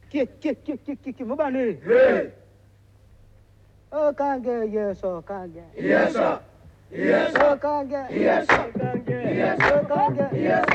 Mubani. Hey. Oh, Kange, yes, oh, Kange. Yes, sir. Yes, sir. Oh, Kange. Yes, sir. Kange. Yes, Oh, Kange. Yes,